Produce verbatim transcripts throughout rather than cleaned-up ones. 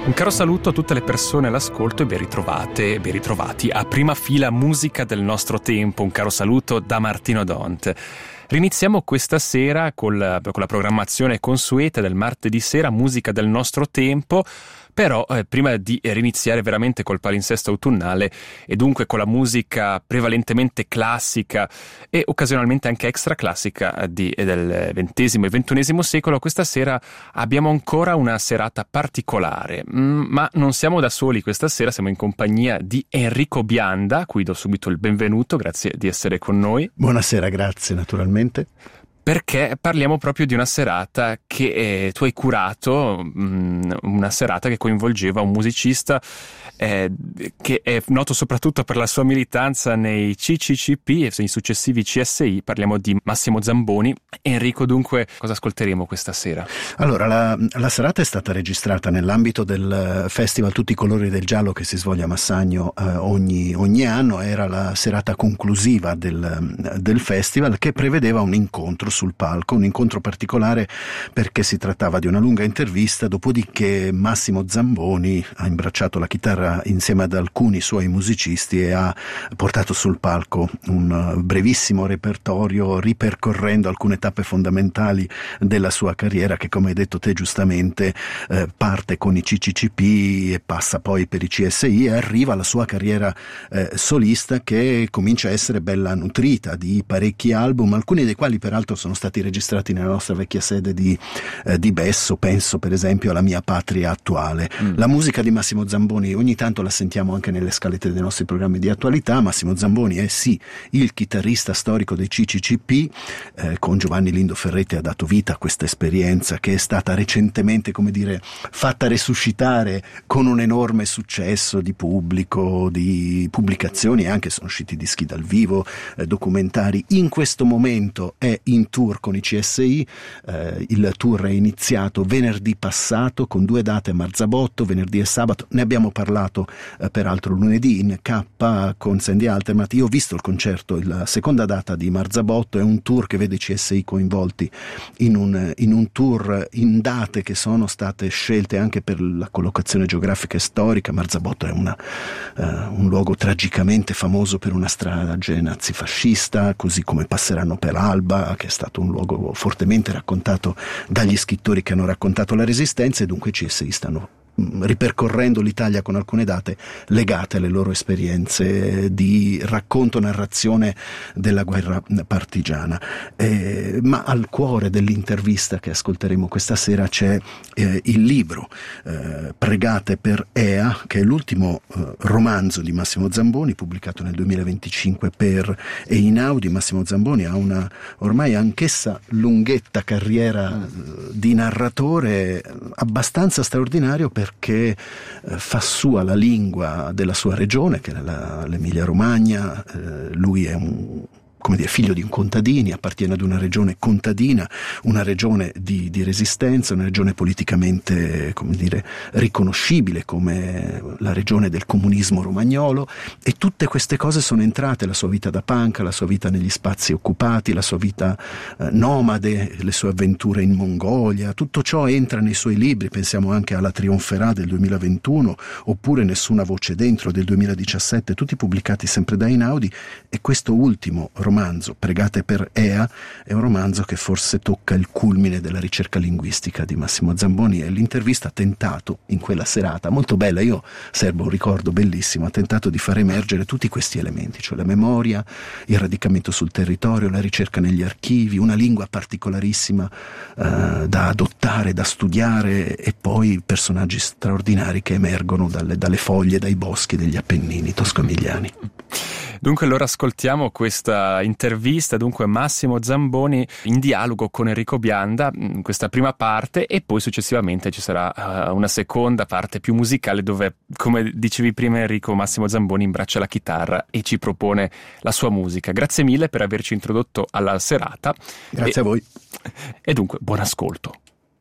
Un caro saluto a tutte le persone all'ascolto e ben ritrovate, ben ritrovati a Prima Fila Musica del Nostro Tempo. Un caro saluto da Martino Dont. Riniziamo questa sera con la, con la programmazione consueta del martedì sera, Musica del Nostro Tempo. Però eh, prima di riniziare veramente col palinsesto autunnale e dunque con la musica prevalentemente classica e occasionalmente anche extra classica di, del ventesimo e ventunesimo secolo, questa sera abbiamo ancora una serata particolare, mm, ma non siamo da soli questa sera, siamo in compagnia di Enrico Bianda, a cui do subito il benvenuto, grazie di essere con noi. Buonasera, grazie naturalmente. Perché parliamo proprio di una serata che eh, tu hai curato, mh, una serata che coinvolgeva un musicista eh, che è noto soprattutto per la sua militanza nei C C C P e nei successivi C S I, parliamo di Massimo Zamboni. Enrico, dunque, cosa ascolteremo questa sera? Allora, la, la serata è stata registrata nell'ambito del Festival Tutti i colori del giallo che si svolge a Massagno eh, ogni, ogni anno. Era la serata conclusiva del, del festival, che prevedeva un incontro sul palco, un incontro particolare perché si trattava di una lunga intervista, dopodiché Massimo Zamboni ha imbracciato la chitarra insieme ad alcuni suoi musicisti e ha portato sul palco un brevissimo repertorio ripercorrendo alcune tappe fondamentali della sua carriera che, come hai detto te giustamente, eh, parte con i C C C P e passa poi per i C S I e arriva alla sua carriera eh, solista, che comincia a essere bella nutrita di parecchi album, alcuni dei quali peraltro sono stati registrati nella nostra vecchia sede di, eh, di Besso. Penso per esempio alla Mia Patria Attuale. Mm. La musica di Massimo Zamboni ogni tanto la sentiamo anche nelle scalette dei nostri programmi di attualità. Massimo Zamboni è sì il chitarrista storico dei C C C P, eh, con Giovanni Lindo Ferretti ha dato vita a questa esperienza che è stata recentemente, come dire, fatta resuscitare con un enorme successo di pubblico, di pubblicazioni, anche sono usciti dischi dal vivo, eh, documentari. In questo momento è in tour con i C S I, eh, il tour è iniziato venerdì passato con due date a Marzabotto, venerdì e sabato. Ne abbiamo parlato eh, peraltro lunedì in K con Sandy Altermat. Io ho visto il concerto, la seconda data di Marzabotto è un tour che vede i C S I coinvolti in un, in un tour in date che sono state scelte anche per la collocazione geografica e storica. Marzabotto è una, uh, un luogo tragicamente famoso per una strage nazifascista, così come Passeranno per Alba, che è stato un luogo fortemente raccontato dagli scrittori che hanno raccontato la Resistenza, e dunque i C S I stanno ripercorrendo l'Italia con alcune date legate alle loro esperienze di racconto, narrazione della guerra partigiana. Eh, ma al cuore dell'intervista che ascolteremo questa sera c'è eh, il libro eh, Pregate per Ea, che è l'ultimo eh, romanzo di Massimo Zamboni, pubblicato nel duemilaventicinque per Einaudi. Massimo Zamboni ha una ormai anch'essa lunghetta carriera eh, di narratore abbastanza straordinario, per perché eh, fa sua la lingua della sua regione, che è la, l'Emilia Romagna. Eh, lui è un come dire, figlio di un contadini, appartiene ad una regione contadina, una regione di, di resistenza, una regione politicamente, come dire, riconoscibile come la regione del comunismo romagnolo, e tutte queste cose sono entrate: la sua vita da punk, la sua vita negli spazi occupati, la sua vita eh, nomade, le sue avventure in Mongolia. Tutto ciò entra nei suoi libri. Pensiamo anche alla Trionferà del duemilaventuno, oppure Nessuna voce dentro del duemiladiciassette, tutti pubblicati sempre da Einaudi. E questo ultimo romanzo romanzo, Pregate per Ea, è un romanzo che forse tocca il culmine della ricerca linguistica di Massimo Zamboni, e l'intervista ha tentato in quella serata, molto bella, io serbo un ricordo bellissimo, ha tentato di far emergere tutti questi elementi, cioè la memoria, il radicamento sul territorio, la ricerca negli archivi, una lingua particolarissima eh, da adottare, da studiare, e poi personaggi straordinari che emergono dalle, dalle foglie, dai boschi degli Appennini tosco-emiliani. Dunque allora ascoltiamo questa intervista, dunque Massimo Zamboni in dialogo con Enrico Bianda, in questa prima parte, e poi successivamente ci sarà uh, una seconda parte più musicale dove, come dicevi prima Enrico, Massimo Zamboni imbraccia la chitarra e ci propone la sua musica. Grazie mille per averci introdotto alla serata. Grazie e, a voi. E dunque buon ascolto.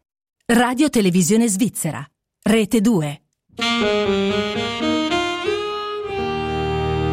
Radio Televisione Svizzera, Rete due.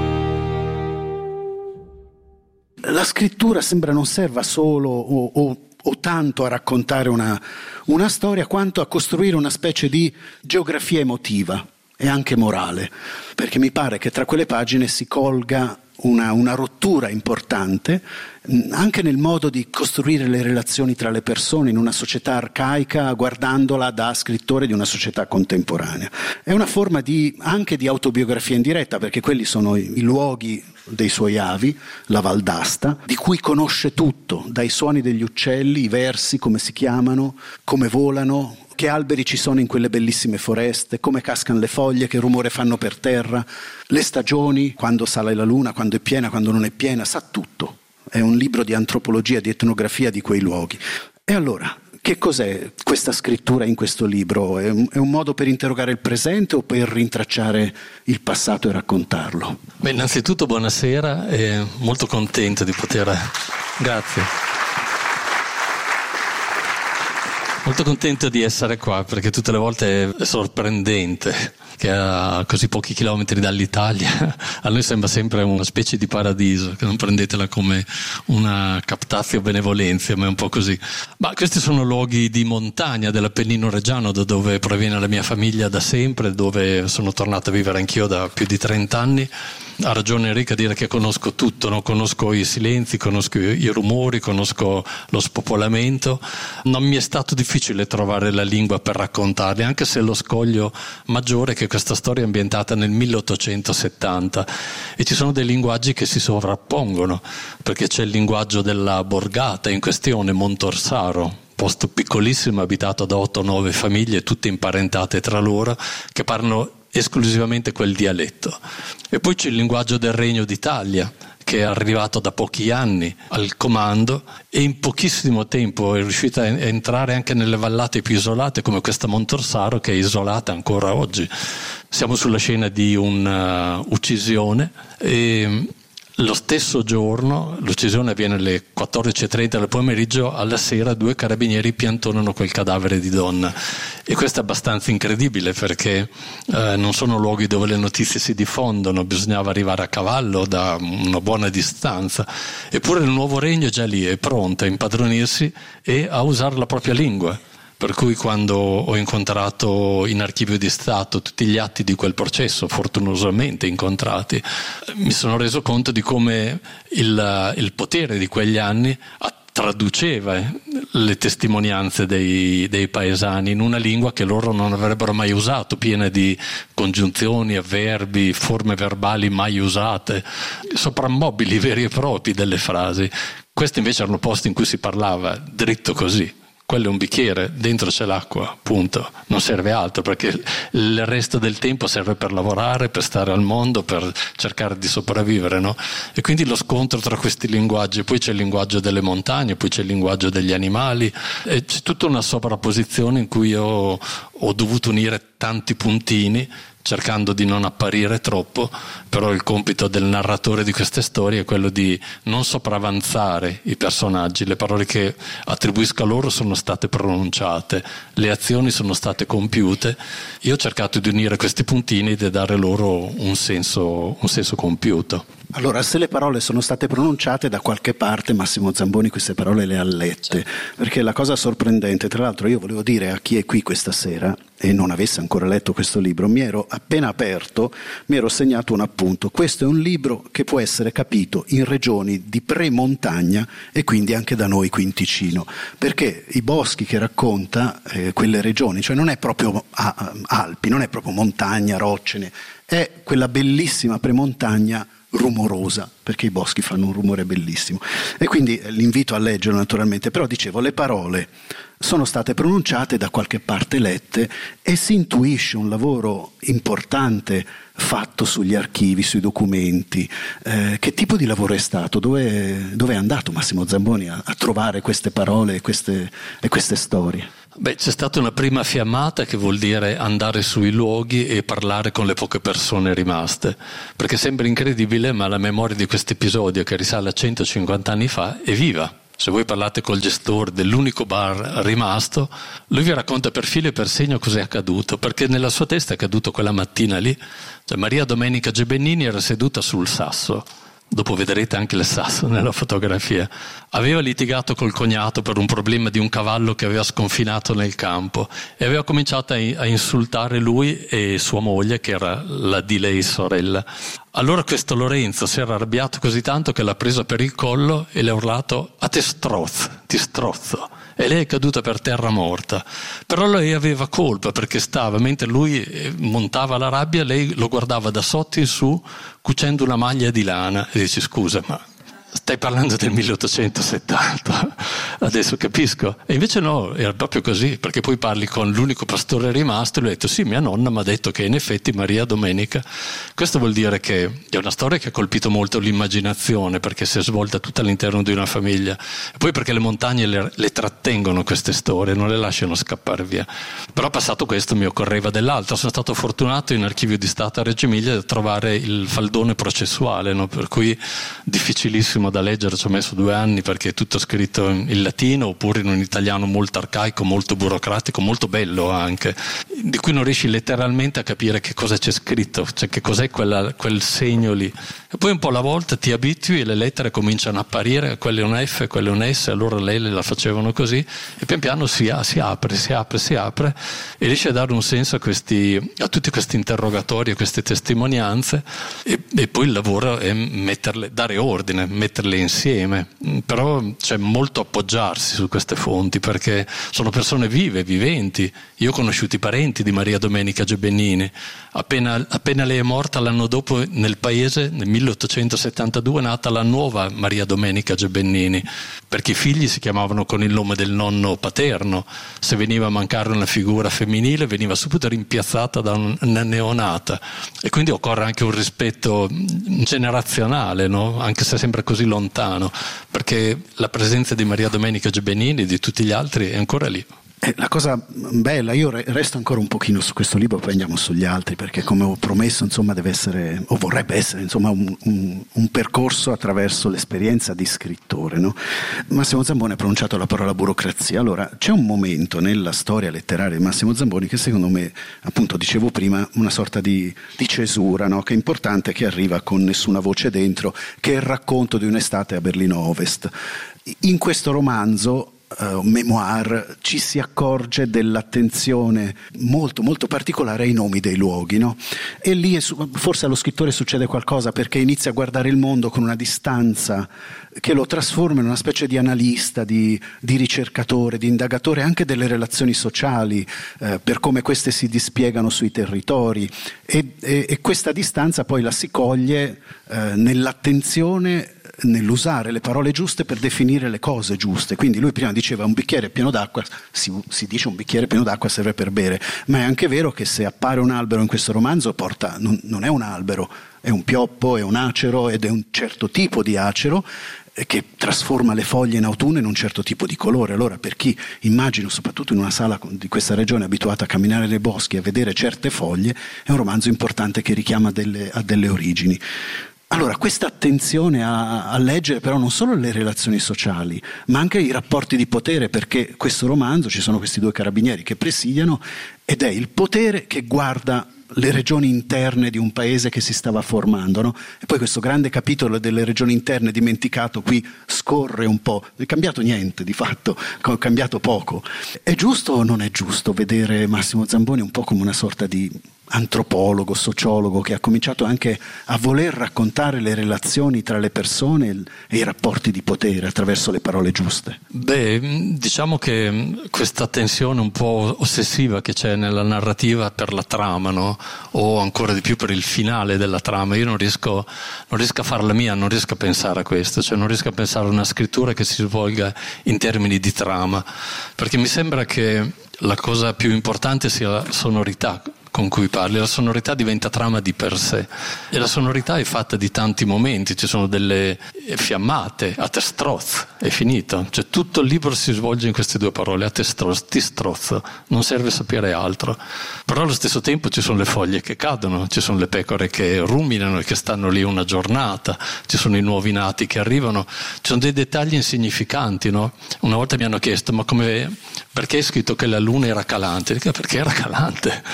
La scrittura sembra non serva solo o, o o tanto a raccontare una, una storia quanto a costruire una specie di geografia emotiva e anche morale, perché mi pare che tra quelle pagine si colga una, una rottura importante anche nel modo di costruire le relazioni tra le persone in una società arcaica, guardandola da scrittore di una società contemporanea. È una forma di, anche di autobiografia indiretta, perché quelli sono i, i luoghi dei suoi avi, la Val d'Asta, di cui conosce tutto, dai suoni degli uccelli, i versi, come si chiamano, come volano, che alberi ci sono in quelle bellissime foreste, come cascano le foglie, che rumore fanno per terra, le stagioni, quando sale la luna, quando è piena, quando non è piena, sa tutto. È un libro di antropologia, di etnografia di quei luoghi. E allora, che cos'è questa scrittura in questo libro? È un, è un modo per interrogare il presente o per rintracciare il passato e raccontarlo? Beh, innanzitutto buonasera e molto contento di poter... Grazie. Molto contento di essere qua, perché tutte le volte è sorprendente che a così pochi chilometri dall'Italia a noi sembra sempre una specie di paradiso, che non prendetela come una captatio benevolenza, ma è un po' così. Ma questi sono luoghi di montagna dell'Appennino Reggiano, da dove proviene la mia famiglia da sempre, dove sono tornato a vivere anch'io da più di trent'anni. Ha ragione Enrica a dire che conosco tutto, no? Conosco i silenzi, conosco i rumori, conosco lo spopolamento. Non mi è stato difficile trovare la lingua per raccontarli, anche se lo scoglio maggiore è che questa storia è ambientata nel milleottocentosettanta e ci sono dei linguaggi che si sovrappongono, perché c'è il linguaggio della borgata in questione, Montorsaro, posto piccolissimo abitato da otto nove famiglie, tutte imparentate tra loro, che parlano esclusivamente quel dialetto. E poi c'è il linguaggio del Regno d'Italia, che è arrivato da pochi anni al comando e in pochissimo tempo è riuscito a entrare anche nelle vallate più isolate, come questa Montorsaro, che è isolata ancora oggi. Siamo sulla scena di un'uccisione e lo stesso giorno, l'uccisione avviene alle quattordici e trenta del pomeriggio, alla sera due carabinieri piantonano quel cadavere di donna. E questo è abbastanza incredibile, perché eh, non sono luoghi dove le notizie si diffondono, bisognava arrivare a cavallo da una buona distanza. Eppure il nuovo regno è già lì, è pronto a impadronirsi e a usare la propria lingua. Per cui quando ho incontrato in archivio di Stato tutti gli atti di quel processo, fortunosamente incontrati, mi sono reso conto di come il, il potere di quegli anni traduceva le testimonianze dei, dei paesani in una lingua che loro non avrebbero mai usato, piena di congiunzioni, avverbi, forme verbali mai usate, soprammobili veri e propri delle frasi. Questi invece erano posti in cui si parlava dritto così. Quello è un bicchiere, dentro c'è l'acqua, punto. Non serve altro, perché il resto del tempo serve per lavorare, per stare al mondo, per cercare di sopravvivere, no? E quindi lo scontro tra questi linguaggi, poi c'è il linguaggio delle montagne, poi c'è il linguaggio degli animali, e c'è tutta una sovrapposizione in cui io ho dovuto unire tanti puntini, cercando di non apparire troppo, però il compito del narratore di queste storie è quello di non sopravanzare i personaggi. Le parole che attribuisco a loro sono state pronunciate, le azioni sono state compiute. Io ho cercato di unire questi puntini e dare loro un senso, un senso compiuto. Allora, se le parole sono state pronunciate da qualche parte, Massimo Zamboni queste parole le ha lette, perché la cosa sorprendente, tra l'altro io volevo dire a chi è qui questa sera e non avesse ancora letto questo libro, mi ero appena aperto, mi ero segnato un appunto. Questo è un libro che può essere capito in regioni di pre-montagna e quindi anche da noi qui in Ticino, perché i boschi che racconta, eh, quelle regioni, cioè non è proprio Alpi, non è proprio montagna, rocce, è quella bellissima premontagna rumorosa, perché i boschi fanno un rumore bellissimo, e quindi l'invito a leggerlo naturalmente. Però dicevo, le parole sono state pronunciate, da qualche parte lette, e si intuisce un lavoro importante fatto sugli archivi, sui documenti. Eh, che tipo di lavoro è stato? Dove, dove è andato Massimo Zamboni a, a trovare queste parole e queste, e queste storie? Beh, c'è stata una prima fiammata, che vuol dire andare sui luoghi e parlare con le poche persone rimaste, perché sembra incredibile, ma la memoria di questo episodio, che risale a centocinquanta anni fa, è viva. Se voi parlate col gestore dell'unico bar rimasto, lui vi racconta per filo e per segno cos'è accaduto, perché nella sua testa è accaduto quella mattina lì. Cioè, Maria Domenica Gebennini era seduta sul sasso, dopo vedrete anche le sasso nella fotografia. Aveva litigato col cognato per un problema di un cavallo che aveva sconfinato nel campo e aveva cominciato a, a insultare lui e sua moglie, che era la di lei sorella. Allora questo Lorenzo si era arrabbiato così tanto che l'ha presa per il collo e le ha urlato: a te strozzo, ti strozzo. E lei è caduta per terra morta. Però lei aveva colpa, perché stava, mentre lui montava la rabbia, lei lo guardava da sotto in su cucendo una maglia di lana e dice: scusa, ma stai parlando del milleottocentosettanta, adesso capisco. E invece no, era proprio così, perché poi parli con l'unico pastore rimasto e lui ha detto: sì, mia nonna mi ha detto che in effetti Maria Domenica. Questo vuol dire che è una storia che ha colpito molto l'immaginazione, perché si è svolta tutta all'interno di una famiglia, e poi perché le montagne le, le trattengono queste storie, non le lasciano scappare via. Però passato questo mi occorreva dell'altro. Sono stato fortunato in Archivio di Stato a Reggio Emilia a trovare il faldone processuale, no? Per cui difficilissimo da leggere, ci ho messo due anni perché è tutto scritto in latino oppure in un italiano molto arcaico, molto burocratico, molto bello anche, di cui non riesci letteralmente a capire che cosa c'è scritto, cioè che cos'è quella, quel segno lì. E poi un po' alla volta ti abitui e le lettere cominciano a apparire, quella è un F, quella è un S, allora lei la facevano così e pian piano si, si apre, si apre, si apre e riesce a dare un senso a, questi, a tutti questi interrogatori, a queste testimonianze, e, e poi il lavoro è metterle, dare ordine, metterle insieme. Però c'è molto appoggiarsi su queste fonti, perché sono persone vive, viventi. Io ho conosciuto i parenti di Maria Domenica Gebennini. Appena, appena lei è morta, l'anno dopo nel paese, nel milleottocentosettantadue, è nata la nuova Maria Domenica Gebennini, perché i figli si chiamavano con il nome del nonno paterno. Se veniva a mancare una figura femminile veniva subito rimpiazzata da una neonata, e quindi occorre anche un rispetto generazionale, no? Anche se sembra così lontano, perché la presenza di Maria Domenica Gebennini e di tutti gli altri è ancora lì. Eh, la cosa bella, io resto ancora un pochino su questo libro, poi andiamo sugli altri, perché come ho promesso, insomma, deve essere, o vorrebbe essere, insomma, un, un, un percorso attraverso l'esperienza di scrittore, no? Massimo Zamboni ha pronunciato la parola burocrazia. Allora, c'è un momento nella storia letteraria di Massimo Zamboni che secondo me, appunto, dicevo prima, una sorta di, di cesura, no? Che è importante, che arriva con Nessuna voce dentro, che è il racconto di un'estate a Berlino Ovest. In questo romanzo, Uh, memoir, ci si accorge dell'attenzione molto molto particolare ai nomi dei luoghi, no? E lì è su- forse allo scrittore succede qualcosa, perché inizia a guardare il mondo con una distanza che lo trasforma in una specie di analista, di, di ricercatore, di indagatore anche delle relazioni sociali, eh, per come queste si dispiegano sui territori, e, e, e questa distanza poi la si coglie eh, nell'attenzione, nell'usare le parole giuste per definire le cose giuste. Quindi lui prima diceva un bicchiere pieno d'acqua, si, si dice un bicchiere pieno d'acqua serve per bere, ma è anche vero che se appare un albero in questo romanzo porta, non, non è un albero, è un pioppo, è un acero, ed è un certo tipo di acero che trasforma le foglie in autunno in un certo tipo di colore. Allora, per chi, immagino, soprattutto in una sala di questa regione abituata a camminare nei boschi e a vedere certe foglie, è un romanzo importante che richiama delle, a delle origini. Allora, questa attenzione a, a leggere però non solo le relazioni sociali, ma anche i rapporti di potere, perché questo romanzo, ci sono questi due carabinieri che presidiano, ed è il potere che guarda le regioni interne di un paese che si stava formando, no? E poi questo grande capitolo delle regioni interne dimenticato qui scorre un po', non è cambiato niente di fatto, è cambiato poco. È giusto o non è giusto vedere Massimo Zamboni un po' come una sorta di antropologo, sociologo, che ha cominciato anche a voler raccontare le relazioni tra le persone e i rapporti di potere attraverso le parole giuste? Beh, diciamo che questa tensione un po' ossessiva che c'è nella narrativa per la trama, no? O ancora di più per il finale della trama, io non riesco, non riesco a farla mia, non riesco a pensare a questo, cioè non riesco a pensare a una scrittura che si svolga in termini di trama, perché mi sembra che la cosa più importante sia la sonorità con cui parli. La sonorità diventa trama di per sé, e la sonorità è fatta di tanti momenti, ci sono delle fiammate, a te strozzo, è finito, cioè tutto il libro si svolge in queste due parole, a te strozzo, ti strozzo, non serve sapere altro. Però allo stesso tempo ci sono le foglie che cadono, ci sono le pecore che ruminano e che stanno lì una giornata, ci sono i nuovi nati che arrivano, ci sono dei dettagli insignificanti, no? Una volta mi hanno chiesto: ma come, perché hai scritto che la luna era calante? Dico, perché era calante, cioè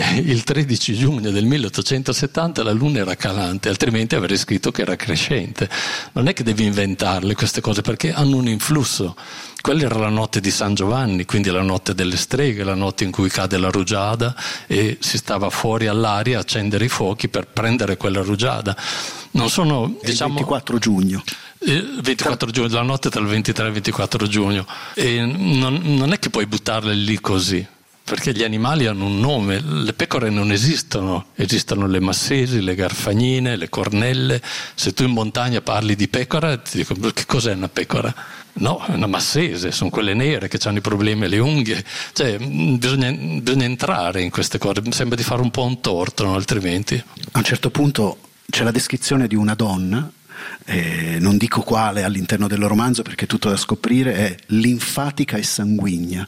il tredici giugno del milleottocentosettanta la luna era calante, altrimenti avrei scritto che era crescente. Non è che devi inventarle queste cose, perché hanno un influsso. Quella era la notte di San Giovanni, quindi la notte delle streghe, la notte in cui cade la rugiada e si stava fuori all'aria a accendere i fuochi per prendere quella rugiada. Non sono, diciamo, il ventiquattro giugno. Il ventiquattro giugno, la notte tra il ventitré e il ventiquattro giugno. E non, non è che puoi buttarle lì così, perché gli animali hanno un nome. Le pecore non esistono, esistono le massesi, le garfagnine, le cornelle. Se tu in montagna parli di pecora, ti dico: che cos'è una pecora? No, è una massese, sono quelle nere che hanno i problemi alle unghie. Cioè, bisogna, bisogna entrare in queste cose, mi sembra di fare un po' un torto, no? Altrimenti. A un certo punto c'è la descrizione di una donna, eh, non dico quale all'interno del romanzo perché è tutto da scoprire, è linfatica e sanguigna.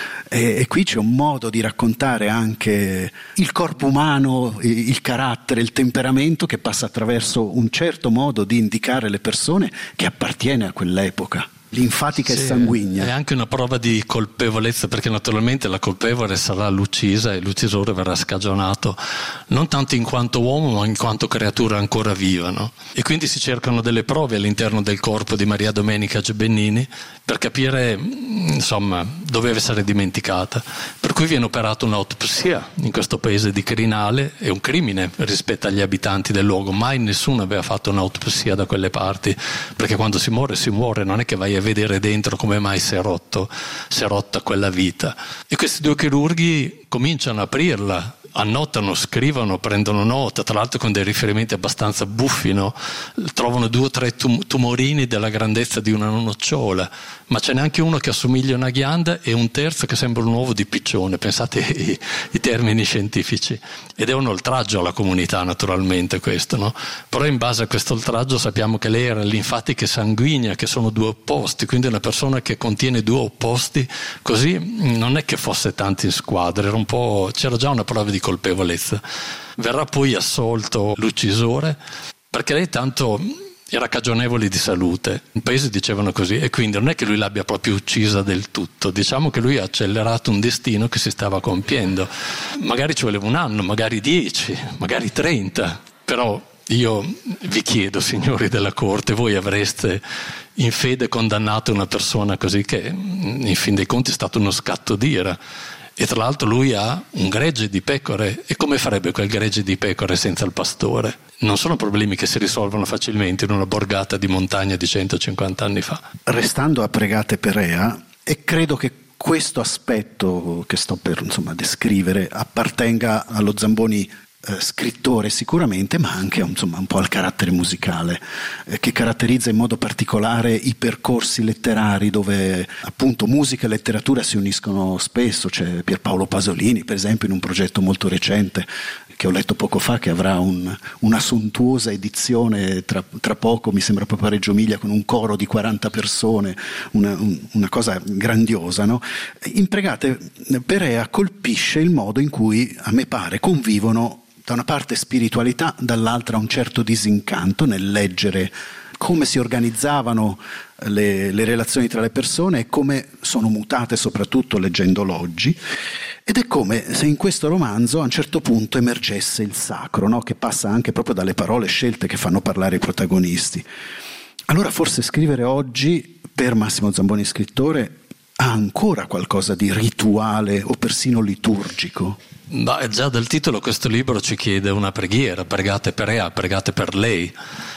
E, e qui c'è un modo di raccontare anche il corpo umano, il carattere, il temperamento, che passa attraverso un certo modo di indicare le persone che appartiene a quell'epoca. Linfatica sì, e sanguigna. È anche una prova di colpevolezza, perché naturalmente la colpevole sarà l'uccisa e l'uccisore verrà scagionato non tanto in quanto uomo ma in quanto creatura ancora viva, no? E quindi si cercano delle prove all'interno del corpo di Maria Domenica Gebennini per capire, insomma, doveva essere dimenticata, per cui viene operata un'autopsia in questo paese di Crinale. È un crimine rispetto agli abitanti del luogo, mai nessuno aveva fatto un'autopsia da quelle parti, perché quando si muore si muore, non è che vai a vedere dentro come mai si è rotto, si è rotta quella vita. E questi due chirurghi cominciano a aprirla, annotano, scrivono, prendono nota, tra l'altro con dei riferimenti abbastanza buffi, no? Trovano due o tre tum- tumorini della grandezza di una nocciola, ma ce n'è anche uno che assomiglia a una ghianda e un terzo che sembra un uovo di piccione. Pensate i, i termini scientifici. Ed è un oltraggio alla comunità, naturalmente, questo, no? Però in base a questo oltraggio sappiamo che lei era linfatica e sanguigna, che sono due opposti, quindi una persona che contiene due opposti, così non è che fosse tanto in squadra, era un po', c'era già una prova di colpevolezza. Verrà poi assolto l'uccisore perché lei tanto era cagionevole di salute, in paese dicevano così, e quindi non è che lui l'abbia proprio uccisa del tutto, diciamo che lui ha accelerato un destino che si stava compiendo. Magari ci voleva un anno, magari dieci, magari trenta, però io vi chiedo, signori della corte, voi avreste in fede condannato una persona così, che in fin dei conti è stato uno scatto d'ira? E tra l'altro lui ha un gregge di pecore, e come farebbe quel gregge di pecore senza il pastore? Non sono problemi che si risolvono facilmente in una borgata di montagna di centocinquanta anni fa. Restando a Pregate Perea, e credo che questo aspetto che sto per insomma descrivere appartenga allo Zamboni eh, scrittore sicuramente, ma anche insomma un po' al carattere musicale eh, che caratterizza in modo particolare i percorsi letterari dove appunto musica e letteratura si uniscono spesso. C'è Pierpaolo Pasolini per esempio in un progetto molto recente che ho letto poco fa, che avrà un, una sontuosa edizione tra, tra poco, mi sembra proprio a Reggio Emilia, con un coro di quaranta persone, una, un, una cosa grandiosa, no? In Pregate Perea colpisce il modo in cui, a me pare, convivono da una parte spiritualità, dall'altra un certo disincanto nel leggere come si organizzavano le, le relazioni tra le persone e come sono mutate, soprattutto leggendo l'oggi. Ed è come se in questo romanzo a un certo punto emergesse il sacro, no? Che passa anche proprio dalle parole scelte che fanno parlare i protagonisti. Allora forse scrivere oggi, per Massimo Zamboni scrittore, ha ancora qualcosa di rituale o persino liturgico? Beh, già dal titolo questo libro ci chiede una preghiera: Pregate Perea, pregate per lei.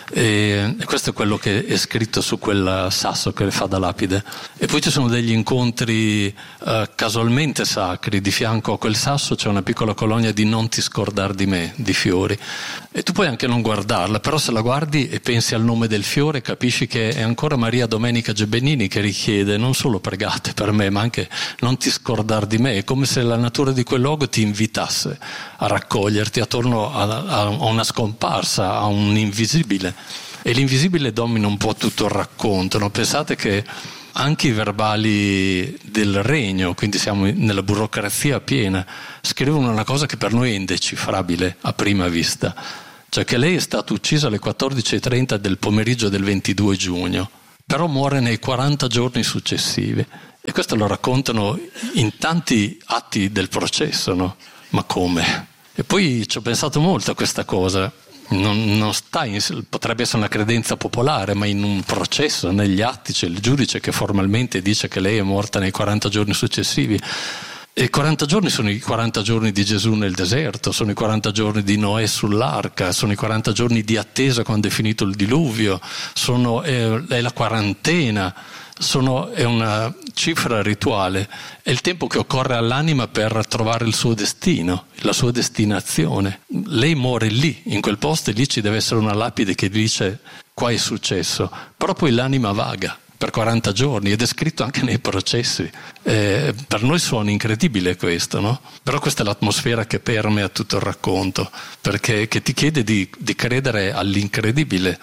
E, e questo è quello che è scritto su quel sasso che le fa da lapide. E poi ci sono degli incontri uh, casualmente sacri. Di fianco a quel sasso c'è una piccola colonia di "Non ti scordar di me", di fiori, e tu puoi anche non guardarla, però se la guardi e pensi al nome del fiore capisci che è ancora Maria Domenica Gebennini che richiede non solo pregate per me ma anche non ti scordar di me. È come se la natura di quel luogo ti invitasse a raccoglierti attorno a, a una scomparsa, a un invisibile. E l'invisibile domina un po' tutto il racconto, no? Pensate che anche i verbali del regno, quindi siamo nella burocrazia piena, scrivono una cosa che per noi è indecifrabile a prima vista, cioè che lei è stata uccisa alle quattordici e trenta del pomeriggio del ventidue giugno, però muore nei quaranta giorni successivi. E questo lo raccontano in tanti atti del processo, no? Ma come? E poi ci ho pensato molto a questa cosa. Non, non sta in, potrebbe essere una credenza popolare, ma in un processo, negli atti, c'è il giudice che formalmente dice che lei è morta nei quaranta giorni successivi. E i quaranta giorni sono i quaranta giorni di Gesù nel deserto, sono i quaranta giorni di Noè sull'arca, sono i quaranta giorni di attesa quando è finito il diluvio, sono, è, è la quarantena, sono, è una cifra rituale, è il tempo che occorre all'anima per trovare il suo destino, la sua destinazione. Lei muore lì, in quel posto, e lì ci deve essere una lapide che dice qua è successo, però poi l'anima vaga per quaranta giorni ed è scritto anche nei processi. Eh, per noi suona incredibile questo, no? Però questa è l'atmosfera che permea tutto il racconto, perché che ti chiede di, di credere all'incredibile,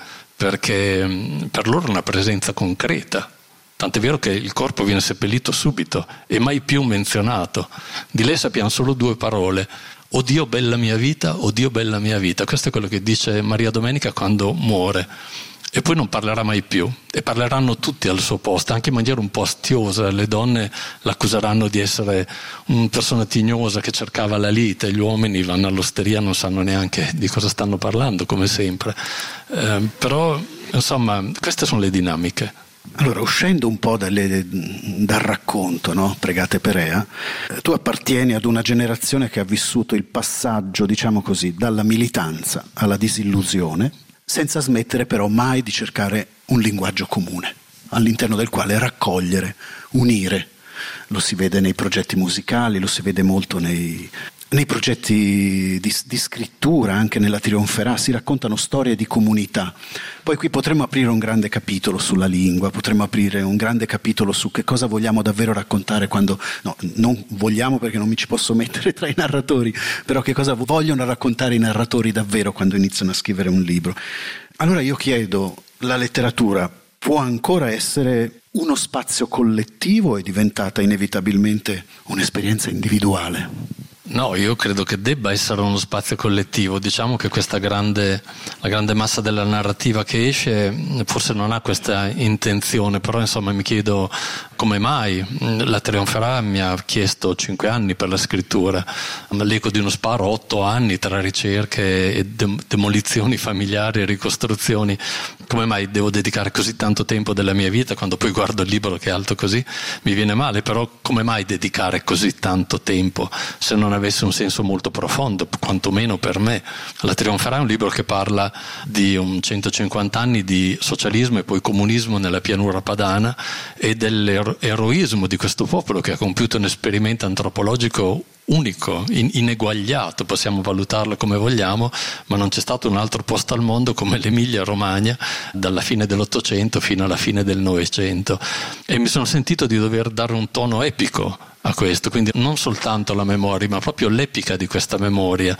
perché per loro è una presenza concreta. Tant'è vero che il corpo viene seppellito subito e mai più menzionato. Di lei sappiamo solo due parole: "O Dio bella mia vita, o Dio bella mia vita". Questo è quello che dice Maria Domenica quando muore. E poi non parlerà mai più, e parleranno tutti al suo posto, anche in maniera un po' astiosa. Le donne l'accuseranno di essere una persona tignosa che cercava la lite, gli uomini vanno all'osteria, non sanno neanche di cosa stanno parlando, come sempre. Eh, però, insomma, queste sono le dinamiche. Allora, uscendo un po' dalle, dal racconto, no? Pregate Perea, tu appartieni ad una generazione che ha vissuto il passaggio, diciamo così, dalla militanza alla disillusione, senza smettere però mai di cercare un linguaggio comune, all'interno del quale raccogliere, unire. Lo si vede nei progetti musicali, lo si vede molto nei, nei progetti di, di scrittura, anche nella Trionferà, si raccontano storie di comunità. Poi qui potremmo aprire un grande capitolo sulla lingua, potremmo aprire un grande capitolo su che cosa vogliamo davvero raccontare quando, no, non vogliamo perché non mi ci posso mettere tra i narratori, però che cosa vogliono raccontare i narratori davvero quando iniziano a scrivere un libro. Allora io chiedo, la letteratura può ancora essere uno spazio collettivo o è diventata inevitabilmente un'esperienza individuale? No, io credo che debba essere uno spazio collettivo. Diciamo che questa grande, la grande massa della narrativa che esce forse non ha questa intenzione, però insomma mi chiedo come mai. La Trionferà mi ha chiesto cinque anni per la scrittura, l'Eco di uno sparo otto anni tra ricerche e demolizioni familiari e ricostruzioni. Come mai devo dedicare così tanto tempo della mia vita? Quando poi guardo il libro che è alto così mi viene male, però come mai dedicare così tanto tempo se non avesse un senso molto profondo, quantomeno per me? La Trionferà è un libro che parla di un centocinquanta anni di socialismo e poi comunismo nella pianura padana e dell'eroismo di questo popolo che ha compiuto un esperimento antropologico unico, in, ineguagliato, possiamo valutarlo come vogliamo, ma non c'è stato un altro posto al mondo come l'Emilia Romagna dalla fine dell'Ottocento fino alla fine del Novecento, e mi sono sentito di dover dare un tono epico a questo, quindi non soltanto la memoria ma proprio l'epica di questa memoria,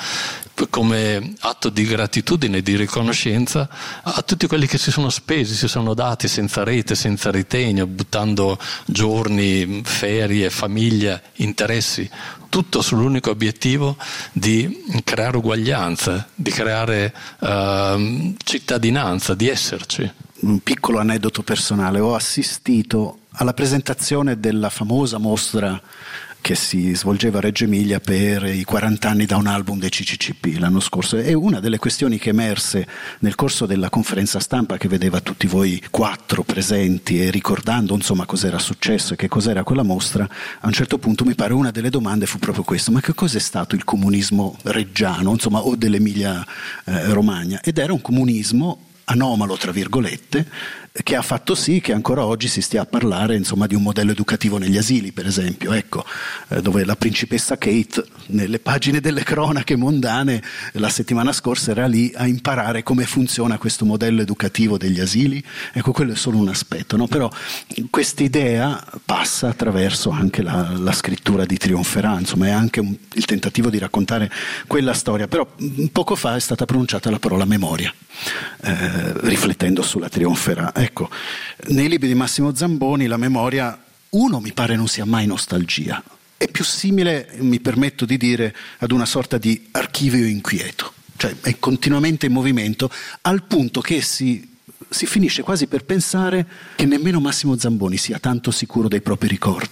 come atto di gratitudine e di riconoscenza a tutti quelli che si sono spesi, si sono dati senza rete, senza ritegno, buttando giorni, ferie, famiglia, interessi, tutto sull'unico obiettivo di creare uguaglianza, di creare uh, cittadinanza, di esserci. Un piccolo aneddoto personale: ho assistito alla presentazione della famosa mostra che si svolgeva a Reggio Emilia per i quaranta anni da un album dei C C C P l'anno scorso, e una delle questioni che emerse nel corso della conferenza stampa, che vedeva tutti voi quattro presenti e ricordando insomma cos'era successo e che cos'era quella mostra, a un certo punto mi pare una delle domande fu proprio questo: ma che cos'è stato il comunismo reggiano, insomma, o dell'Emilia eh, Romagna? Ed era un comunismo anomalo, tra virgolette, che ha fatto sì che ancora oggi si stia a parlare insomma di un modello educativo negli asili, per esempio, ecco, eh, dove la principessa Kate nelle pagine delle cronache mondane la settimana scorsa era lì a imparare come funziona questo modello educativo degli asili. Ecco, quello è solo un aspetto, no? Però quest'idea passa attraverso anche la, la scrittura di Trionferà, insomma è anche un, il tentativo di raccontare quella storia. Però poco fa è stata pronunciata la parola memoria, eh, riflettendo sulla Trionferà. Ecco, nei libri di Massimo Zamboni la memoria, uno, mi pare non sia mai nostalgia, è più simile, mi permetto di dire, ad una sorta di archivio inquieto, cioè è continuamente in movimento, al punto che si, si finisce quasi per pensare che nemmeno Massimo Zamboni sia tanto sicuro dei propri ricordi.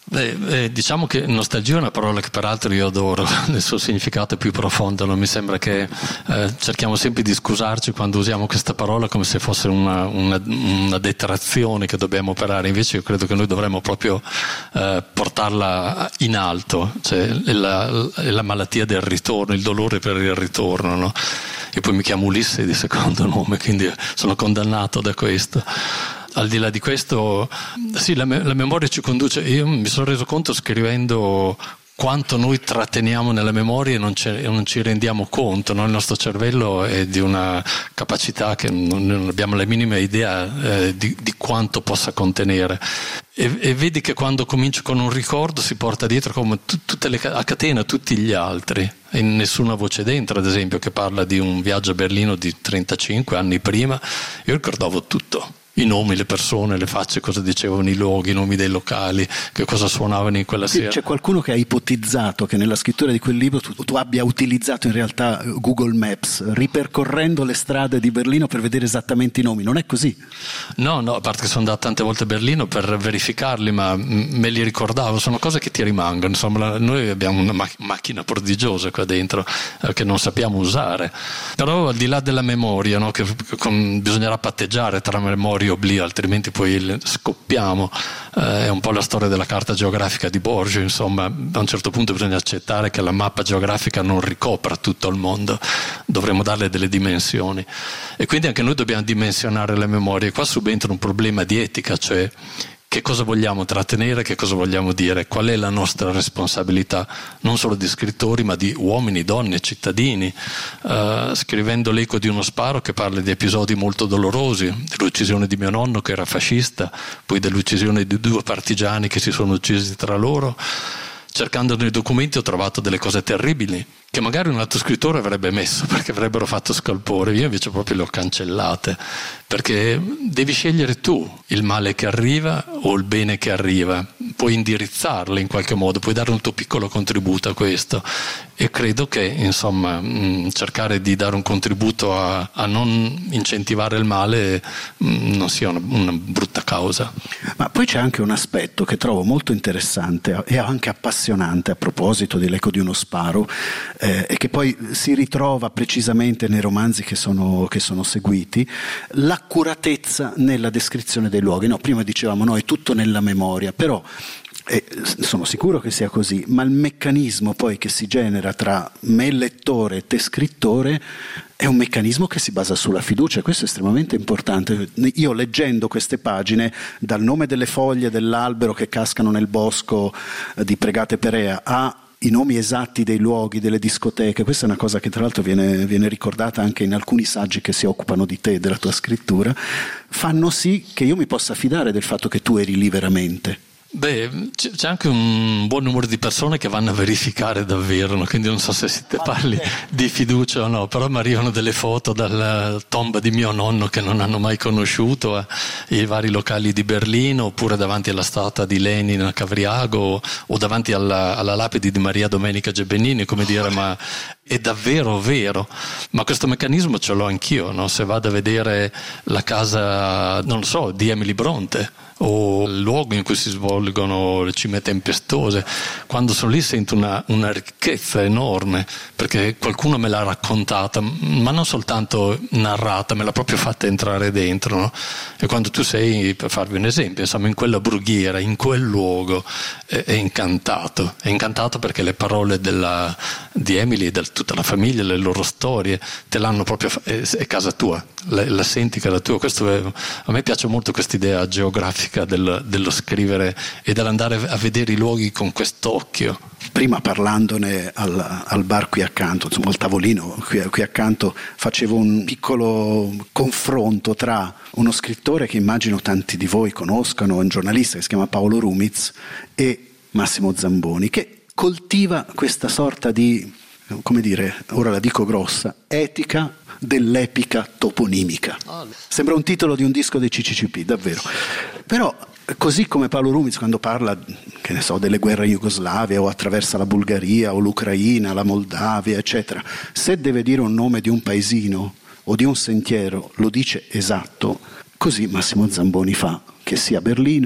Beh, eh, diciamo che nostalgia è una parola che peraltro io adoro, nel suo significato è più profondo, non mi sembra che eh, cerchiamo sempre di scusarci quando usiamo questa parola come se fosse una, una, una detrazione che dobbiamo operare, invece io credo che noi dovremmo proprio eh, portarla in alto, cioè è la, è la malattia del ritorno, il dolore per il ritorno, no? E poi mi chiamo Ulisse di secondo nome, quindi sono condannato da questo. Al di là di questo, sì, la, me- la memoria ci conduce. Io mi sono reso conto scrivendo quanto noi tratteniamo nella memoria e non, ce- non ci rendiamo conto, no? Il nostro cervello è di una capacità che non, non abbiamo la minima idea eh, di, di quanto possa contenere. E, e vedi che quando cominci con un ricordo si porta dietro come t- tutte le, a catena tutti gli altri. E nessuna voce dentro, ad esempio, che parla di un viaggio a Berlino di trentacinque anni prima. Io ricordavo tutto. I nomi, le persone, le facce, cosa dicevano i luoghi, i nomi dei locali, che cosa suonavano in quella sera. C'è qualcuno che ha ipotizzato che nella scrittura di quel libro tu, tu abbia utilizzato in realtà Google Maps, ripercorrendo le strade di Berlino per vedere esattamente i nomi. Non è così? No, no, a parte che sono andato tante volte a Berlino per verificarli, ma me li ricordavo, sono cose che ti rimangono. Insomma, noi abbiamo una mac- macchina prodigiosa qua dentro eh, che non sappiamo usare. Però al di là della memoria, no, che con, bisognerà patteggiare tra memoria oblio, altrimenti poi scoppiamo. Eh, è un po' la storia della carta geografica di Borges, insomma, a un certo punto bisogna accettare che la mappa geografica non ricopra tutto il mondo, dovremmo darle delle dimensioni e quindi anche noi dobbiamo dimensionare le memorie. Qua subentra un problema di etica, cioè che cosa vogliamo trattenere, che cosa vogliamo dire, qual è la nostra responsabilità, non solo di scrittori ma di uomini, donne, cittadini. Uh, scrivendo L'eco di uno sparo, che parla di episodi molto dolorosi, dell'uccisione di mio nonno che era fascista, poi dell'uccisione di due partigiani che si sono uccisi tra loro, cercando nei documenti ho trovato delle cose terribili che magari un altro scrittore avrebbe messo perché avrebbero fatto scalpore, io invece proprio le ho cancellate, perché devi scegliere tu il male che arriva o il bene che arriva, puoi indirizzarle in qualche modo, puoi dare un tuo piccolo contributo a questo e credo che insomma mh, cercare di dare un contributo a, a non incentivare il male mh, non sia una, una brutta causa. Ma poi c'è anche un aspetto che trovo molto interessante e anche appassionante a proposito di L'eco di uno sparo, eh, e che poi si ritrova precisamente nei romanzi che sono, che sono seguiti, l'accuratezza nella descrizione dei luoghi. No, prima dicevamo no, è tutto nella memoria, però eh, sono sicuro che sia così, ma il meccanismo poi che si genera tra me lettore e te scrittore è un meccanismo che si basa sulla fiducia, questo è estremamente importante. Io leggendo queste pagine, dal nome delle foglie dell'albero che cascano nel bosco di Pregate Perea a i nomi esatti dei luoghi, delle discoteche, questa è una cosa che tra l'altro viene, viene ricordata anche in alcuni saggi che si occupano di te, della tua scrittura, fanno sì che io mi possa fidare del fatto che tu eri lì veramente. Beh, c'è anche un buon numero di persone che vanno a verificare davvero, no? Quindi non so se si te parli di fiducia o no, però mi arrivano delle foto dalla tomba di mio nonno che non hanno mai conosciuto, eh, i vari locali di Berlino, oppure davanti alla statua di Lenin a Cavriago o davanti alla, alla lapide di Maria Domenica Gebenini, come dire, ma è davvero vero? Ma questo meccanismo ce l'ho anch'io, no? Se vado a vedere la casa, non lo so, di Emily Bronte, o il luogo in cui si svolgono le cime tempestose, quando sono lì sento una, una ricchezza enorme perché qualcuno me l'ha raccontata, ma non soltanto narrata, me l'ha proprio fatta entrare dentro, no? E quando tu sei, per farvi un esempio, insomma, in quella brughiera, in quel luogo, è, è incantato è incantato perché le parole della, di Emily e di tutta la famiglia, le loro storie te l'hanno proprio, è, è casa tua, la, la senti casa tua. Questo è, a me piace molto questa idea geografica Del, dello scrivere e dell'andare a vedere i luoghi con quest'occhio. Prima parlandone al, al bar qui accanto, insomma al tavolino qui, qui accanto, facevo un piccolo confronto tra uno scrittore che immagino tanti di voi conoscano, un giornalista che si chiama Paolo Rumiz, e Massimo Zamboni, che coltiva questa sorta di, come dire, ora la dico grossa, etica dell'epica toponimica. Sembra un titolo di un disco dei C C C P, davvero. Però, così come Paolo Rumiz quando parla, che ne so, delle guerre in Jugoslavia o attraversa la Bulgaria o l'Ucraina, la Moldavia, eccetera, se deve dire un nome di un paesino o di un sentiero, lo dice esatto. Così Massimo Zamboni fa, che sia Berlino,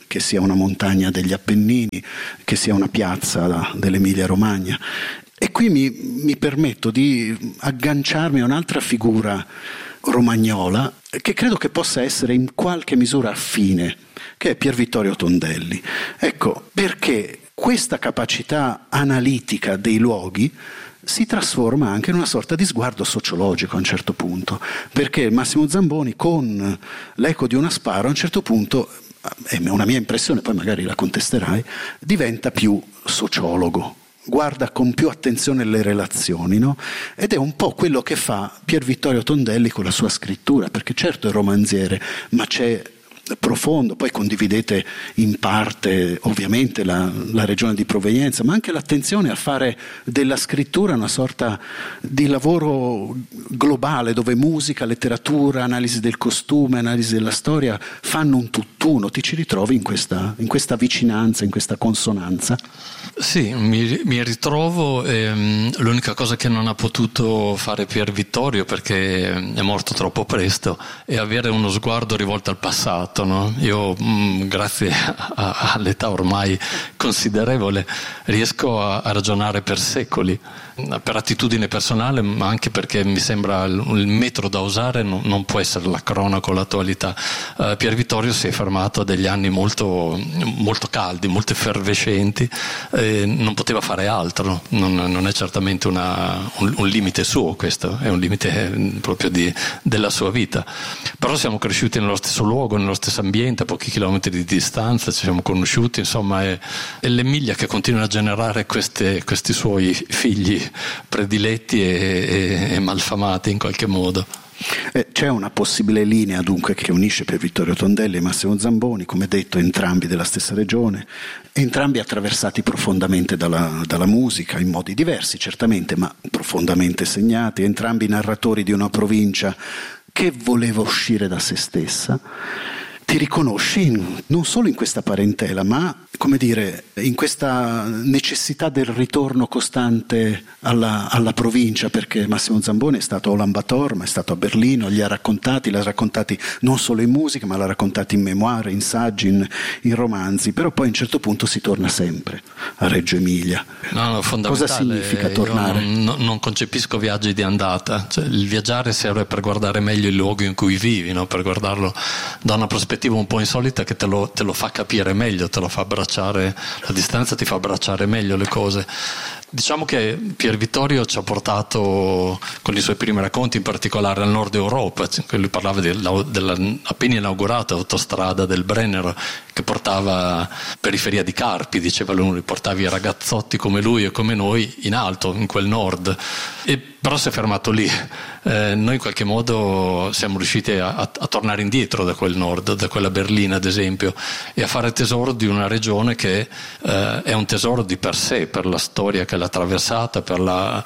che sia una montagna degli Appennini, che sia una piazza dell'Emilia Romagna. E qui mi, mi permetto di agganciarmi a un'altra figura romagnola che credo che possa essere in qualche misura affine, che è Pier Vittorio Tondelli. Ecco, perché questa capacità analitica dei luoghi si trasforma anche in una sorta di sguardo sociologico a un certo punto, perché Massimo Zamboni con L'eco di una sparo a un certo punto, è una mia impressione, poi magari la contesterai, diventa più sociologo, guarda con più attenzione le relazioni, no? Ed è un po' quello che fa Pier Vittorio Tondelli con la sua scrittura, perché certo è romanziere, ma c'è profondo, poi condividete in parte ovviamente la, la regione di provenienza, ma anche l'attenzione a fare della scrittura una sorta di lavoro globale dove musica, letteratura, analisi del costume, analisi della storia fanno un tutt'uno. Ti ci ritrovi in questa, in questa vicinanza, in questa consonanza? Sì, mi, mi ritrovo. Ehm, l'unica cosa che non ha potuto fare Pier Vittorio, perché è morto troppo presto, è avere uno sguardo rivolto al passato. No? Io, mh, grazie a, a, all'età ormai considerevole, riesco a, a ragionare per secoli, per attitudine personale, ma anche perché mi sembra il, il metro da usare non, non può essere la cronaca o l'attualità. Uh, Pier Vittorio si è fermato a degli anni molto, molto caldi, molto effervescenti, e non poteva fare altro. Non, non è certamente una, un, un limite suo, questo è un limite proprio di, della sua vita. Però siamo cresciuti nello stesso luogo, nello stesso ambiente, a pochi chilometri di distanza, ci siamo conosciuti, insomma è, è l'Emilia che continua a generare queste, questi suoi figli prediletti e, e, e malfamati in qualche modo. Eh, c'è una possibile linea dunque che unisce Pier Vittorio Tondelli e Massimo Zamboni, come detto entrambi della stessa regione, entrambi attraversati profondamente dalla, dalla musica, in modi diversi certamente, ma profondamente segnati, entrambi narratori di una provincia che voleva uscire da se stessa. Ti riconosci in, non solo in questa parentela, ma come dire, in questa necessità del ritorno costante alla, alla provincia, perché Massimo Zamboni è stato a Ulaan Bator, ma è stato a Berlino, li ha raccontati, li ha raccontati non solo in musica, ma li ha raccontati in memoire, in saggi, in, in romanzi, però poi a un certo punto si torna sempre a Reggio Emilia. No, no, fondamentale. Cosa significa tornare? Io non, non concepisco viaggi di andata, cioè, il viaggiare serve per guardare meglio il luogo in cui vivi, no? Per guardarlo da una prospettiva un po' insolita che te lo, te lo fa capire meglio, te lo fa abbracciare, la distanza ti fa abbracciare meglio le cose. Diciamo che Pier Vittorio ci ha portato con i suoi primi racconti, in particolare al nord Europa. Lui parlava della, della appena inaugurata autostrada del Brennero che portava periferia di Carpi, diceva lui, portavi i ragazzotti come lui e come noi in alto, in quel nord. E però si è fermato lì. Eh, noi in qualche modo siamo riusciti a, a, a tornare indietro da quel nord, da quella Berlina ad esempio, e a fare tesoro di una regione che eh, è un tesoro di per sé, per la storia che l'ha attraversata, per la,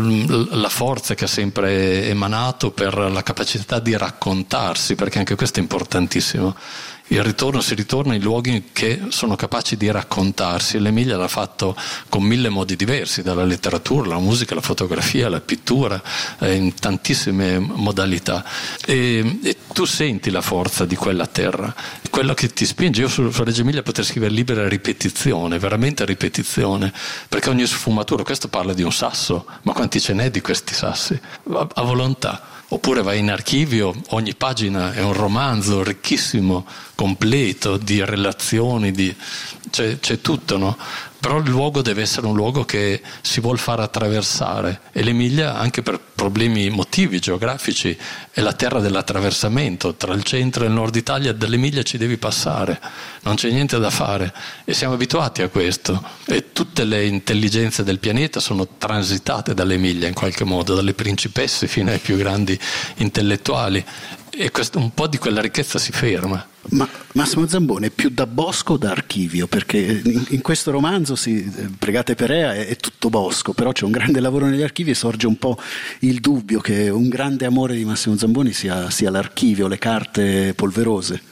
la forza che ha sempre emanato, per la capacità di raccontarsi, perché anche questo è importantissimo. Il ritorno si ritorna in luoghi che sono capaci di raccontarsi. L'Emilia l'ha fatto con mille modi diversi, dalla letteratura, la musica, la fotografia, la pittura, eh, in tantissime modalità. E, e tu senti la forza di quella terra, quello che ti spinge. Io su, su Reggio Emilia potrei scrivere libera ripetizione, veramente ripetizione, perché ogni sfumatura, questo parla di un sasso, ma quanti ce n'è di questi sassi? A, a volontà. Oppure vai in archivio, ogni pagina è un romanzo ricchissimo, completo, di relazioni, di... C'è, c'è tutto, no? Però il luogo deve essere un luogo che si vuol far attraversare, e l'Emilia, anche per problemi motivi geografici, è la terra dell'attraversamento. Tra il centro e il nord Italia dall'Emilia ci devi passare, non c'è niente da fare, e siamo abituati a questo, e tutte le intelligenze del pianeta sono transitate dall'Emilia in qualche modo, dalle principesse fino ai più grandi intellettuali, e questo, un po' di quella ricchezza si ferma. Ma Massimo Zamboni è più da bosco o da archivio? Perché in, in questo romanzo, si, Pregate Perea, è, è tutto bosco, però c'è un grande lavoro negli archivi e sorge un po' il dubbio che un grande amore di Massimo Zamboni sia, sia l'archivio, le carte polverose.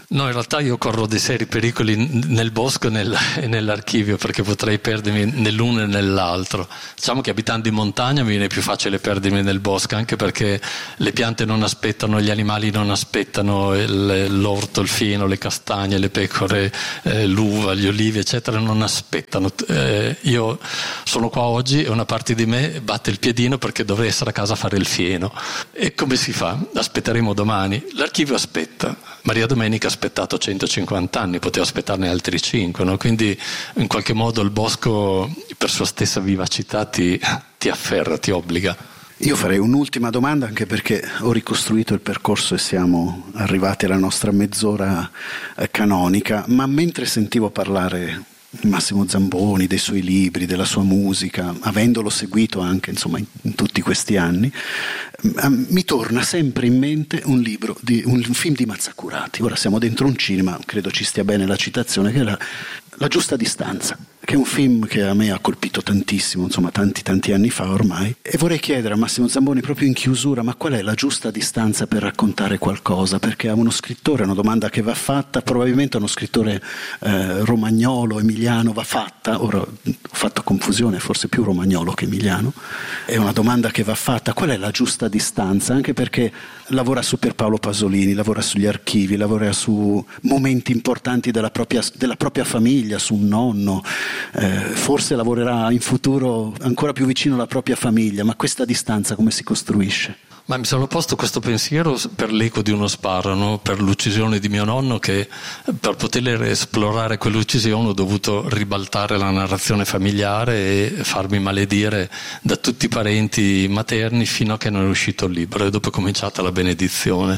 No, in realtà io corro dei seri pericoli nel bosco e, nel, e nell'archivio, perché potrei perdermi nell'uno e nell'altro. Diciamo che abitando in montagna mi viene più facile perdermi nel bosco, anche perché le piante non aspettano, gli animali non aspettano, il, l'orto, il fieno, le castagne, le pecore, eh, l'uva, gli olivi, eccetera, non aspettano. Eh, io sono qua oggi e una parte di me batte il piedino perché dovrei essere a casa a fare il fieno. E come si fa? Aspetteremo domani. L'archivio aspetta. Maria Domenica ha aspettato centocinquanta anni, poteva aspettarne altri cinque, no? Quindi in qualche modo il bosco per sua stessa vivacità ti, ti afferra, ti obbliga. Io farei un'ultima domanda, anche perché ho ricostruito il percorso e siamo arrivati alla nostra mezz'ora canonica, ma mentre sentivo parlare Massimo Zamboni, dei suoi libri, della sua musica, avendolo seguito anche insomma in, in tutti questi anni, mi torna sempre in mente un libro di un film di Mazzacurati. Ora siamo dentro un cinema, credo ci stia bene la citazione, che è la, la Giusta Distanza, che è un film che a me ha colpito tantissimo, insomma tanti tanti anni fa ormai, e vorrei chiedere a Massimo Zamboni proprio in chiusura: ma qual è la giusta distanza per raccontare qualcosa? Perché a uno scrittore è una domanda che va fatta, probabilmente a uno scrittore eh, romagnolo, emiliano va fatta, ora ho fatto confusione, forse più romagnolo che emiliano, è una domanda che va fatta: qual è la giusta distanza? Anche perché lavora su Pierpaolo Pasolini, lavora sugli archivi, lavora su momenti importanti della propria, della propria famiglia, su un nonno. Eh, forse lavorerà in futuro ancora più vicino alla propria famiglia, ma questa distanza come si costruisce? Ma mi sono posto questo pensiero per l'eco di uno sparo, no? Per l'uccisione di mio nonno, che per poter esplorare quell'uccisione ho dovuto ribaltare la narrazione familiare e farmi maledire da tutti i parenti materni fino a che non è uscito il libro, e dopo è cominciata la benedizione.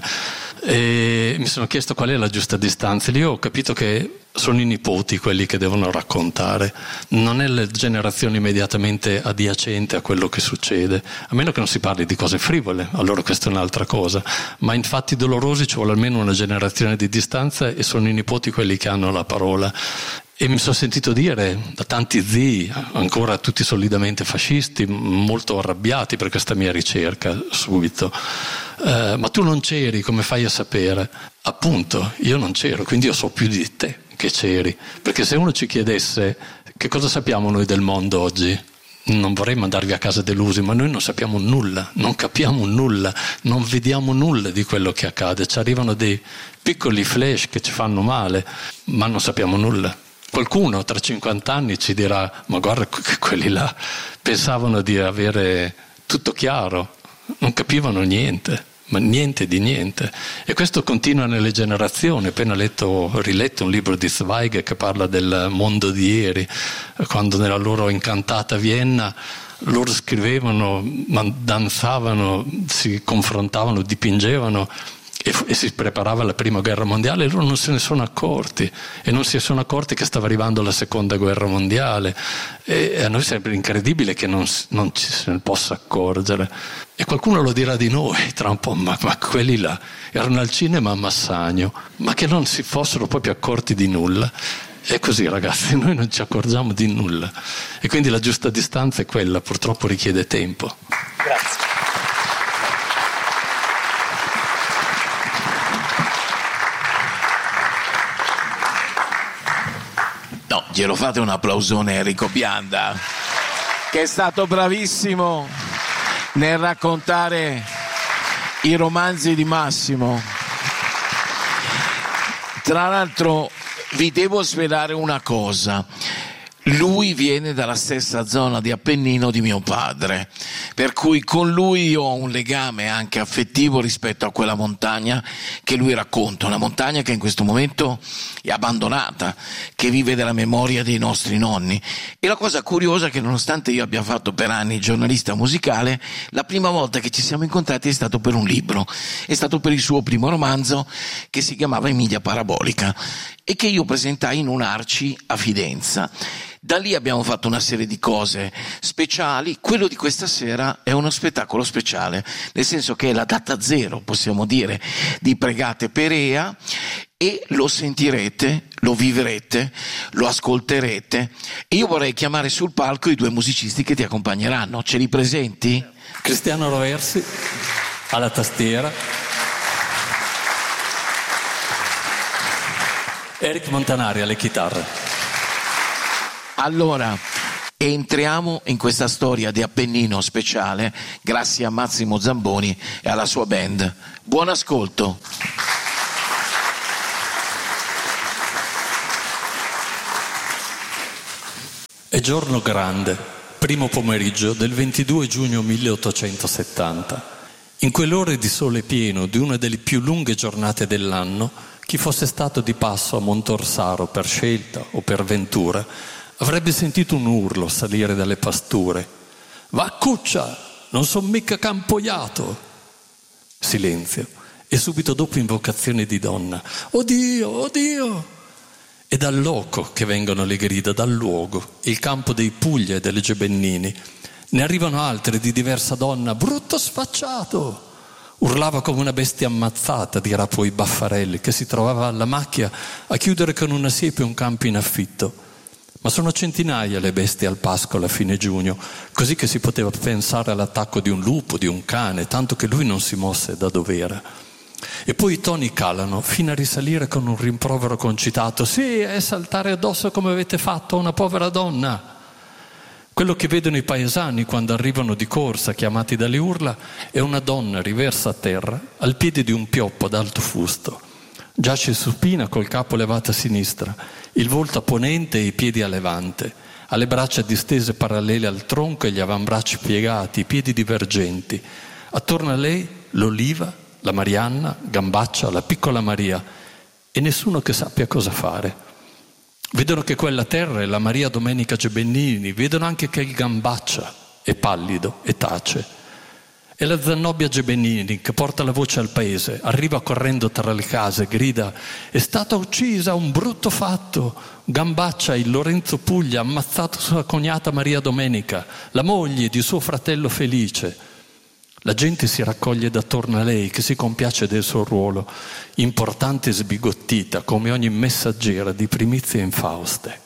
E mi sono chiesto qual è la giusta distanza. Lì ho capito che sono i nipoti quelli che devono raccontare, non è la generazione immediatamente adiacente a quello che succede, a meno che non si parli di cose frivole, allora questa è un'altra cosa, ma in fatti dolorosi ci vuole almeno una generazione di distanza, e sono i nipoti quelli che hanno la parola. E mi sono sentito dire da tanti zii, ancora tutti solidamente fascisti, molto arrabbiati per questa mia ricerca subito: eh, ma tu non c'eri, come fai a sapere? Appunto, io non c'ero, quindi io so più di te che c'eri, perché se uno ci chiedesse che cosa sappiamo noi del mondo oggi, non vorrei mandarvi a casa delusi, ma noi non sappiamo nulla, non capiamo nulla, non vediamo nulla di quello che accade. Ci arrivano dei piccoli flash che ci fanno male, ma non sappiamo nulla. Qualcuno tra cinquanta anni ci dirà: ma guarda che quelli là pensavano di avere tutto chiaro, non capivano niente, ma niente di niente. E questo continua nelle generazioni. Ho appena letto, riletto un libro di Zweig che parla del mondo di ieri, quando nella loro incantata Vienna loro scrivevano, danzavano, si confrontavano, dipingevano, e, e si preparava alla prima guerra mondiale, e loro non se ne sono accorti, e non si sono accorti che stava arrivando la seconda guerra mondiale, e, e a noi sembra incredibile che non, non ci se ne possa accorgere. E qualcuno lo dirà di noi tra un po': ma, ma quelli là erano al cinema a Massagno, ma che non si fossero proprio accorti di nulla. È così, ragazzi, noi non ci accorgiamo di nulla, e quindi la giusta distanza è quella, purtroppo richiede tempo. Grazie. No, glielo fate un applausone a Enrico Bianda, che è stato bravissimo nel raccontare i romanzi di Massimo. Tra l'altro vi devo svelare una cosa: lui viene dalla stessa zona di Appennino di mio padre, per cui con lui io ho un legame anche affettivo rispetto a quella montagna che lui racconta, una montagna che in questo momento è abbandonata, che vive della memoria dei nostri nonni. E la cosa curiosa è che, nonostante io abbia fatto per anni giornalista musicale, la prima volta che ci siamo incontrati è stato per un libro, è stato per il suo primo romanzo, che si chiamava Emilia Parabolica, e che io presentai in un Arci a Fidenza. Da lì abbiamo fatto una serie di cose speciali. Quello di questa sera è uno spettacolo speciale, nel senso che è la data zero, possiamo dire, di Pregate Perea, e lo sentirete, lo vivrete, lo ascolterete. E io vorrei chiamare sul palco i due musicisti che ti accompagneranno. Ce li presenti? Cristiano Roversi alla tastiera, Eric Montanari alle chitarre. Allora, entriamo in questa storia di Appennino speciale grazie a Massimo Zamboni e alla sua band. Buon ascolto. È giorno grande, primo pomeriggio del ventidue giugno milleottocentosettanta. In quelle ore di sole pieno di una delle più lunghe giornate dell'anno, chi fosse stato di passo a Montorsaro per scelta o per ventura avrebbe sentito un urlo salire dalle pasture. Va cuccia, non son mica campoiato. Silenzio, e subito dopo invocazione di donna. Oddio, oddio! E dal loco che vengono le grida, dal luogo, il campo dei Puglia e delle Gebennini. Ne arrivano altre di diversa donna, brutto sfacciato! Urlava come una bestia ammazzata, dirà poi Baffarelli, che si trovava alla macchia a chiudere con una siepe un campo in affitto. Ma sono centinaia le bestie al pascolo a fine giugno, così che si poteva pensare all'attacco di un lupo, di un cane, tanto che lui non si mosse da dov'era. E poi i toni calano, fino a risalire con un rimprovero concitato. Sì, è saltare addosso come avete fatto a una povera donna. Quello che vedono i paesani quando arrivano di corsa, chiamati dalle urla, è una donna riversa a terra, al piede di un pioppo ad alto fusto. Giace supina col capo levato a sinistra, il volto a ponente e i piedi a levante, ha le braccia distese parallele al tronco e gli avambracci piegati, i piedi divergenti. Attorno a lei l'oliva, la Marianna, Gambaccia, la piccola Maria, e nessuno che sappia cosa fare. Vedono che quella terra è la Maria Domenica Gebennini, vedono anche che il Gambaccia è pallido e tace. È la Zanobbia Gebennini che porta la voce al paese, arriva correndo tra le case, grida: è stata uccisa, un brutto fatto. Gambaccia, il Lorenzo Puglia, ha ammazzato sua cognata Maria Domenica, la moglie di suo fratello Felice. La gente si raccoglie d'attorno a lei, che si compiace del suo ruolo, importante e sbigottita come ogni messaggera di primizie infauste.